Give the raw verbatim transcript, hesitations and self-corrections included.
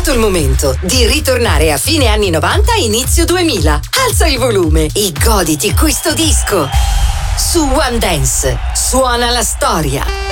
arrivato il momento di ritornare a fine anni novanta e inizio duemila. Alza il volume e goditi questo disco. Su One Dance suona la storia.